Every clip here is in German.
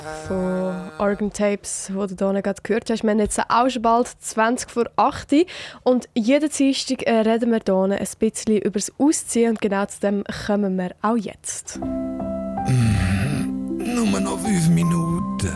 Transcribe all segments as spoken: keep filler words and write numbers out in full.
von Organ Tapes, die du hier gerade gehört hast. Wir haben jetzt auch schon bald zwanzig vor acht und jeden Dienstag äh, reden wir hier ein bisschen über das Ausziehen und genau zu dem kommen wir auch jetzt. Mm, nur noch fünf Minuten.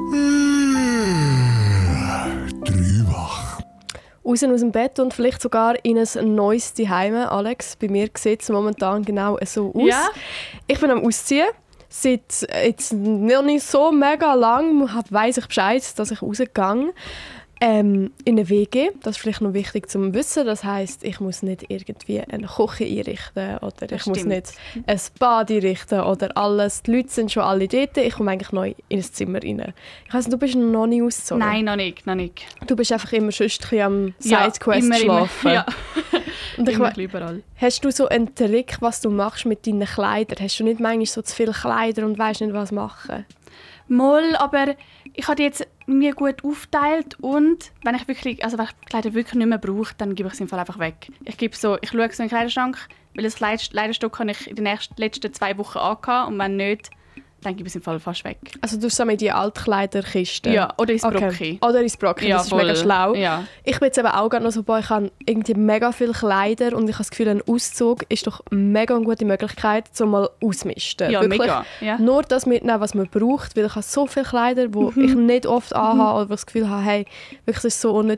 Mm, drei wach. Raus aus dem Bett und vielleicht sogar in ein neues Zuhause. Alex, bei mir sieht es momentan genau so aus. Ja. Ich bin am Ausziehen. Seit jetzt noch nicht so mega lang weiss ich Bescheid, dass ich rausgehe. Ähm, in eine W G. Das ist vielleicht noch wichtig zu wissen. Das heisst, ich muss nicht irgendwie eine Küche einrichten oder Das ich muss stimmt. nicht ein Bad einrichten oder alles. Die Leute sind schon alle dort. Ich komme eigentlich neu in ein Zimmer rein. Ich weiss, du bist noch nie ausgezogen. Nein, noch nicht, noch nicht. Du bist einfach immer sonst ein bisschen am Ja, Sidequest immer, schlafen. Immer, ja. Und ich immer we- überall. Hast du so einen Trick, was du machst mit deinen Kleidern? Hast du nicht manchmal so zu viele Kleider und weißt nicht, was machen? Mal, aber ich habe die jetzt mir gut aufgeteilt und wenn ich wirklich, also wenn ich die Kleider wirklich nicht mehr brauche, dann gebe ich sie im Fall einfach weg. Ich gebe so, ich schaue so in den Kleiderschrank, weil das Kleid- Kleiderstück habe ich in den nächsten, letzten zwei Wochen angehabt und wenn nicht, dann gebe ich es im Fall fast weg. Also du hast so mit die Altkleiderkiste? Ja, oder ins Okay. Brocki. Oder ins Brocki, Ja, das ist voll. mega schlau. Ja. Ich bin jetzt eben auch gerade noch so, boah, ich habe irgendwie mega viele Kleider und ich habe das Gefühl, ein Auszug ist doch mega eine gute Möglichkeit, um mal auszumisten. Ja, Wirklich mega. Ja. nur das mitnehmen, was man braucht, weil ich habe so viele Kleider, die Mhm. ich nicht oft anhabe oder wo ich das Gefühl habe, hey, wirklich, es ist so unnötig,